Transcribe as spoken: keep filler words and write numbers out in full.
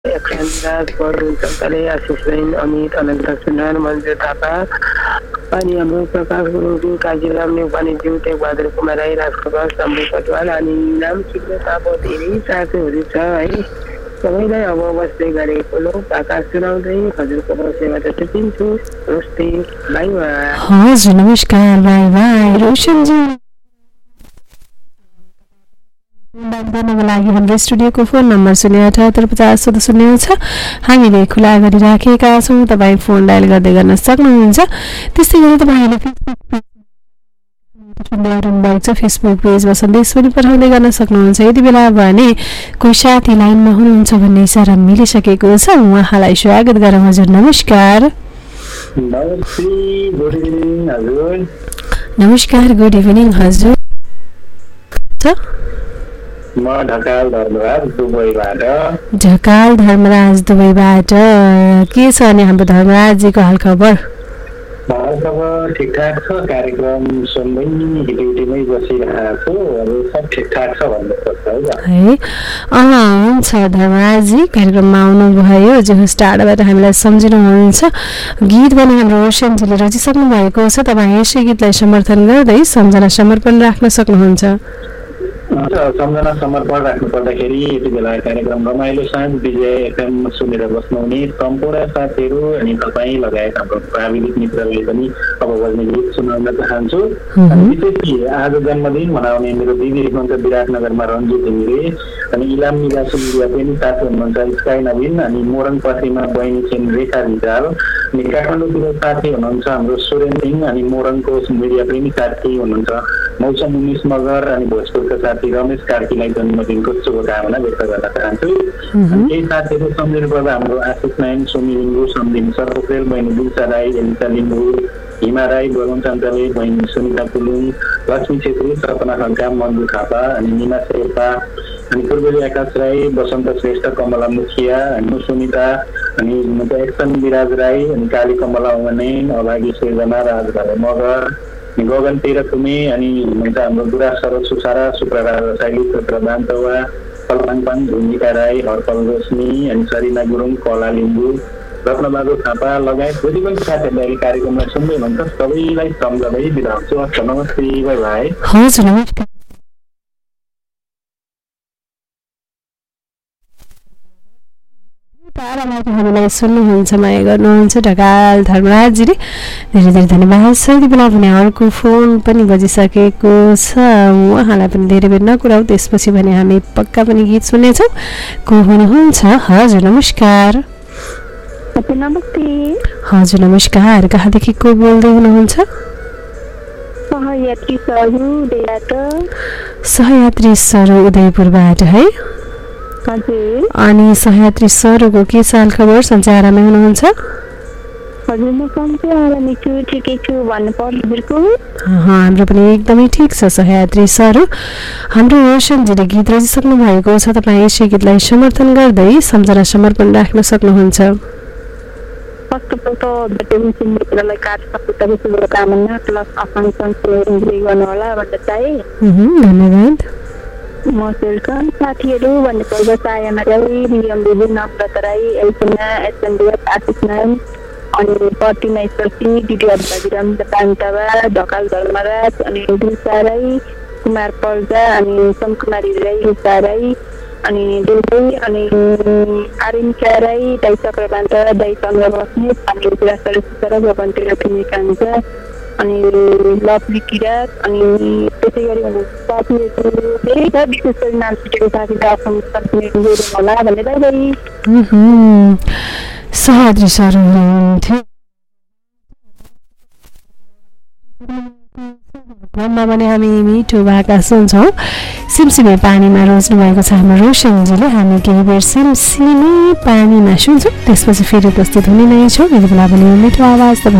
एकराज बडु चौताले आशिष बहिन अमित अनन्त सुनार मन्जु थापा अनि हाम्रो प्रकाश गुरुङ काजीराम नेपाली ज्यू टेकबहादुर कुमार राई राजकुमार शम्भु कटवाल अनि नाम सिक्ने तापो धेरै साथीहरू छ है सबैलाई अब बस्दै गरेको लोक आकाश सुनाउँदै हजुरको बसेबाट छुट्टिन्छु नमस्ते बाई बाई हजुर नमस्कार बाई बाई रोशनजी गर्नको लागि हाम्रो स्टुडियोको फोन नम्बर शून्य अठहत्तर पचास चौध शून्य छ हामीले खुला गरिराखेका छौँ तपाईँ फोन डायल गर्दै गर्न सक्नुहुन्छ त्यस्तै गरी तपाईँले फेसबुक फेसबुक पेजमा सन्देश पनि पठाउँदै गर्न सक्नुहुन्छ यति बेला भने कोही साथी लाइनमा हुनुहुन्छ भन्ने इसारा मिलिसकेको छ उहाँलाई स्वागत गरौँ हजुर नमस्कार नमस्कार गुड इभिनिङ हजुर म ढकाल धर्मराज दुबईबाट ढकाल धर्मराज दुबईबाट के छ अनि हाम्रो धर्मराजजीको हाल खबर हालखबर ठिकठाक छ कार्यक्रम सुन्दै हिटिमै बसिरहेको छु अब सब ठिकठाक छ भन्नु पर्छ है हुन्छ धर्मराजजी कार्यक्रममा आउनुभयो जो टाढाबाट हामीलाई सम्झिनुहुन्छ गीत भने हाम्रो रोशनजीले रचिसक्नु भएको छ तपाईँ यसै गीतलाई समर्थन गर्दै सम्झना समर्पण राख्न सक्नुहुन्छ सम्झना समर्पण राख्नु पर्दाखेरि यति बेला कार्यक्रम रमाइलो साँझ विजय एफएम सुनेर बस्नुहुने सम्पूर्ण साथीहरू अनि तपाईँ लगायत हाम्रो प्राविधिक मित्रहरूले पनि अब बज्ने गीत सुनाउन चाहन्छु विशेष कि आज जन्मदिन मनाउने मेरो दिदी हुनुहुन्छ विराटनगरमा रन्जु घिमिरे अनि इलाम मिला सुमिरिया पनि साथी हुनुहुन्छ स्काई नवीन अनि मोरङ पथीमा बहिनी छिन् रेखा रिजाल अनि काठमाडौँतिर साथी हुनुहुन्छ हाम्रो सुरेन सिंह अनि मोरङको मिडिया प्रेमी साथी हुनुहुन्छ मौसम उन्नाइस मगर अनि भोजपुरका साथी रमेश कार्कीलाई जन्मदिनको शुभकामना व्यक्त गर्न चाहन्छु केही साथीहरू सम्झिनु पर्दा हाम्रो आशिष नारायण सोमी लिम्बू सम्झिनु सर पोखरेल बहिनी दिलसा राई एलिसा लिम्बू हिमा राई वरुण चन्द्रले बहिनी सुनिता पुलुङ लक्ष्मी छेत्री सपना खड्का मन्जु थापा अनि निमा शेर्पा अनि पूर्वेली आकाश राई वसन्त श्रेष्ठ कमला मुखिया अनि सुनिता अनि एक्सन विराज राई अनि काली कमला उमनेन अभागी सृजना राजभाले मगर गगन तेह्रकुमे अनि हुनुहुन्छ हाम्रो बुढा सरल सुसारा सुप्रभा शैली पुत्र बान्तवा कलपाङपाङ भूमिका राई हरपल रोशनी अनि सरिना गुरुङ कला लिम्बू रत्नबहादुर थापा लगायत जति पनि साथीहरूले अहिले कार्यक्रममा सुन्दै हुनुहुन्छ सबैलाई सम्झँदै बिदा हुन्छु हस् नमस्ते बाई बाई हजुर नमस्कार हामीलाई सुन्नुहुन्छ माया गर्नुहुन्छ ढकाल धर्मराजजीले धेरै धेरै धन्यवाद छ यति बेला भने अर्को फोन पनि बजिसकेको छ उहाँलाई पनि धेरै बेर नकुराऊ त्यसपछि भने हामी पक्का पनि गीत सुन्नेछौँ को हुनुहुन्छ हजुर नमस्कार नमस्ते हजुर नमस्कार कहाँदेखि को बोल्दै हुनुहुन्छ सहयात्री सरू उदयबाट सहयात्री सरू उदयपुरबाट है अनि सहयात्री सरूको के साल खबर सञ्चारमा हुनुहुन्छ हाम्रो पनि एकदमै ठिक छ सहयात्री सरू हाम्रो रोशनजीले गीत रचिसक्नु भएको छ तपाईँ यसै गीतलाई समर्थन गर्दै सम्झना समर्पण राख्न सक्नुहुन्छ धन्यवाद म सेल्कन साथीहरू भन्नुपर्दा सायमा राई रियम देवी नम्रता राई एल्पना एसएनडीएफ आशिष नारायण अनि प्रतिमा ईश्वरसिंह डिडिआर बाजीराम पान्तवा ढकाल धर्मराज अनि दिलसा राई कुमार पर्जा अनि समकुमारी राई रुचा राई अनि दुर्गै अनि आरिन्का राई दाई चक्रबान्त दाई चन्द्र बस्नेत अनि विरासर सुसारा भवन्तिर पनि कान्छ अनि लभली किरात अनि त्यसै गरी साथीहरू धेरै छ विशेष गरी नाम छुटेको साथीहरू होला भन्ने बाई बाई सहयात्री सर हुनुहुन्थ्यो भने हामी मिठो भाका सुन्छौँ सिमसिमे पानीमा रोज्नु भएको छ हाम्रो रोशनजीले हामी केही बेर सिमसिमे पानीमा सुन्छौँ त्यसपछि फेरि प्रस्तुत हुने नै छौँ यति बेला पनि मिठो आवाज